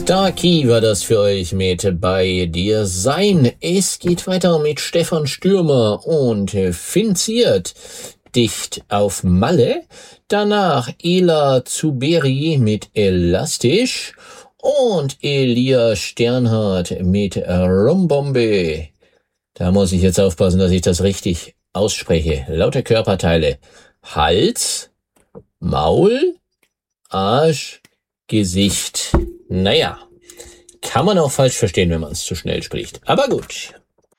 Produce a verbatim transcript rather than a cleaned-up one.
Starkey war das für euch mit Bei dir sein. Es geht weiter mit Stefan Stürmer und Finziert dicht auf Malle. Danach Ela Zuberi mit Elastisch und Elia Sternhardt mit Rumbombe. Da muss ich jetzt aufpassen, dass ich das richtig ausspreche. Lauter Körperteile. Hals, Maul, Arsch, Gesicht. Naja, kann man auch falsch verstehen, wenn man es zu schnell spricht. Aber gut.